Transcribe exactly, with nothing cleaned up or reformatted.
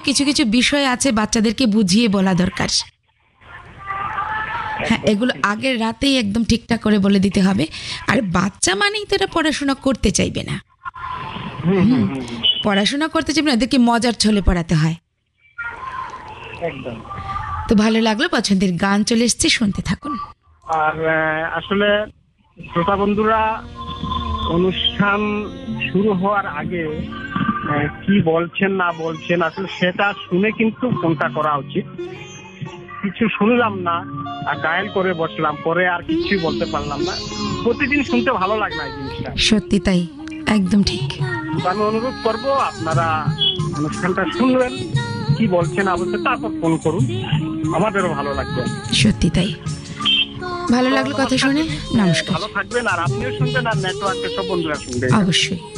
কিছু কিছু বিষয় আছে বাচ্চাদেরকে বুঝিয়ে বলা দরকার। হ্যাঁ, এগুলো আগের রাতেই একদম ঠিকঠাক করে বলে দিতে হবে। আর বাচ্চা মানেই তো এটা পড়াশোনা করতে চাইবে না। হুম, পড়াশোনা করতে চাইবে না, এদেরকে মজার ছলে পড়াতে হয়। একদম। তো ভালো লাগলো, পছন্দের গান চলে এসছে, শুনতে থাকুন। আর আহ, আসলে শ্রোতা বন্ধুরা, অনুষ্ঠান শুরু হওয়ার আগে আহ, কি বলছেন না বলছেন আসলে সেটা শুনে কিন্তু ফোনটা করা উচিত। কিছু শুনলাম না আর ডায়াল করে বসলাম, পরে আর কিছুই বলতে পারলাম না। প্রতিদিন শুনতে ভালো লাগে না এই জিনিসটা। সত্যি তাই, একদম ঠিক। তো আমি অনুরোধ করবো আপনারা অনুষ্ঠানটা শুনবেন, কি বলছেন না বলছেন, তারপর ফোন করুন, আমাদেরও ভালো লাগবে। সত্যি তাই, ভালো লাগলো কথা শুনে। নমস্কার। ভালো থাকবেন, আর আপনিও শুনবেন আর নেটওয়ার্কের সব বন্ধুরা শুনবেন। অবশ্যই।